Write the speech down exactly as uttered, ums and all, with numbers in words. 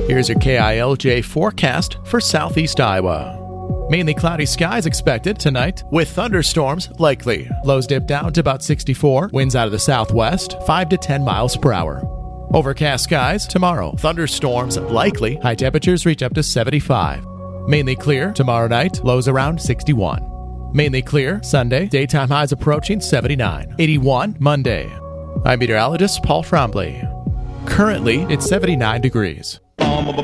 Here's your K I L J forecast for southeast Iowa. Mainly cloudy skies expected tonight, with thunderstorms likely. Lows dip down to about sixty-four, winds out of the southwest, five to ten miles per hour. Overcast skies tomorrow, thunderstorms likely, high temperatures reach up to seventy-five. Mainly clear tomorrow night, lows around sixty-one. Mainly clear Sunday, daytime highs approaching seventy-nine. eighty-one Monday. I'm meteorologist Paul Frombley. Currently, it's seventy-nine degrees.